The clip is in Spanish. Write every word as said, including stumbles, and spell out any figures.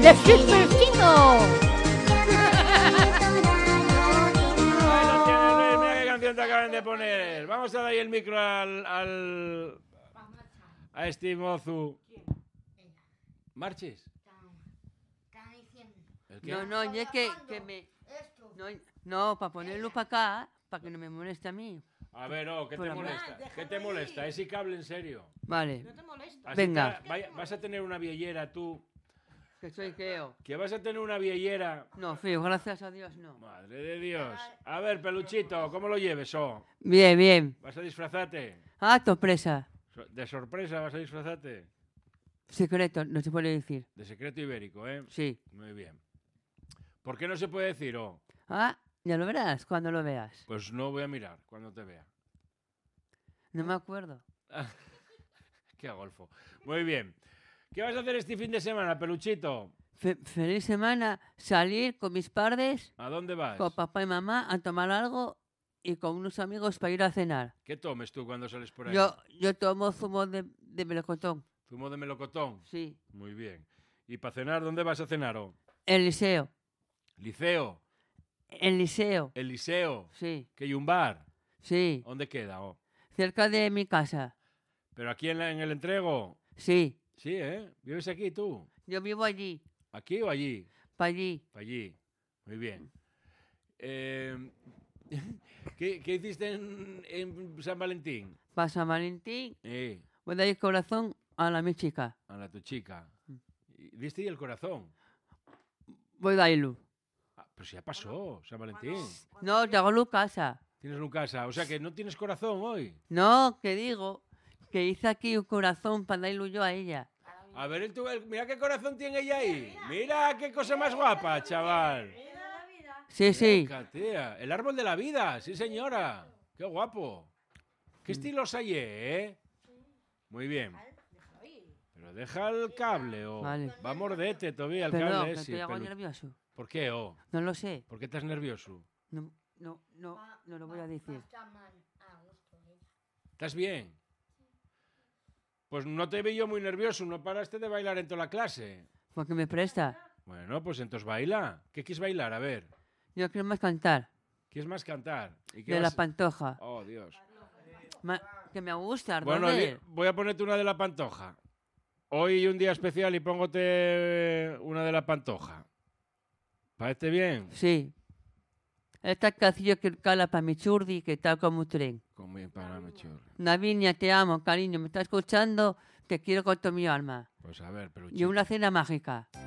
de Flippercito. Ahí lo tienes, Luis. Mira qué canción te acaban de poner. Vamos a darle el micro al... al... a Steve Mozu. ¿Marches? ¿El qué? No, no, ya que, que me... No, no para ponerlo para acá, para que no me moleste a mí. A ver, oh, ¿qué te Por la- molesta? ¿Qué te molesta? ¿Ese cable en serio? Vale, No te molesta. Así Venga. te- vaya- vas a tener una viellera tú. que soy feo. Que vas a tener una viellera. No, feo, gracias a Dios, no. Madre de Dios. A ver, peluchito, ¿cómo lo lleves, oh? Bien, bien. ¿Vas a disfrazarte? Ah, sorpresa. So- ¿De sorpresa vas a disfrazarte? Secreto, no se puede decir. De secreto ibérico, ¿eh? Sí. Muy bien. ¿Por qué no se puede decir, oh? Ah, ya lo verás cuando lo veas. Pues no voy a mirar cuando te vea. No me acuerdo. Qué golfo. Muy bien. ¿Qué vas a hacer este fin de semana, peluchito? Fe- feliz semana, salir con mis padres, ¿A dónde vas? con papá y mamá a tomar algo y con unos amigos para ir a cenar. ¿Qué tomes tú cuando sales por ahí? Yo, yo tomo zumo de, de melocotón, ¿Zumo de melocotón? sí. Muy bien. ¿Y para cenar, dónde vas a cenar, oh? El liceo, Liceo. el liceo, El liceo. sí, ¿Que hay un bar? sí. ¿Dónde queda, oh? Cerca de mi casa, ¿Pero aquí en, la- en el entrego? sí. Sí, ¿eh? ¿Vives aquí tú? Yo vivo allí, ¿Aquí o allí? para allí. Para allí. Muy bien. Eh, ¿qué, qué hiciste en, en San Valentín? Para San Valentín, Eh, voy a dar el corazón a la mi chica. a la tu chica. ¿Y ¿Diste el corazón? Voy a darlo. Ah, pero si ya pasó, San Valentín. No, te hago lo casa. Tienes un casa. O sea que no tienes corazón hoy. No, que digo que hice aquí un corazón para darlo yo a ella. A ver, el tu- el- mira qué corazón tiene ella ahí. Mira qué cosa más guapa, chaval. Sí, sí. Venga, tía, el árbol de la vida, sí señora. Qué guapo. Qué estilos hay, ¿eh? Muy bien. Pero deja el cable, o Vale. va a morderte todavía el Perdón, cable que ese. estoy algo pelu- nervioso. ¿Por qué, oh? No lo sé. ¿Por qué estás nervioso? No, no, no, no lo voy a decir. ¿Estás bien? Pues no te vi yo muy nervioso, no paraste de bailar en toda la clase. Porque me presta. Bueno, pues entonces baila. ¿Qué quieres bailar? A ver. Yo quiero más cantar. ¿Quieres más cantar? ¿Y qué De la vas- pantoja. Oh, Dios. Ma- que me gusta, Bueno, Ardodel. di- voy a ponerte una de la pantoja. Hoy un día especial y póngote una de la pantoja. ¿Parece bien? Sí. Esta canción que cala para mi churdi, que tal como un tren. Con mi para mi churri. Navinia, te amo, cariño. ¿Me estás escuchando? Te quiero con toda mi alma. Pues a ver, peluchito. Y una cena mágica.